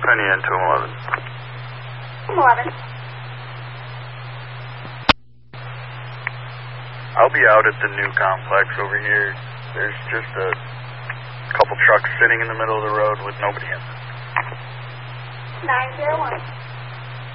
send you into 11. 11. I'll be out at the new complex over here. There's just a couple trucks sitting in the middle of the road with nobody in them. 901.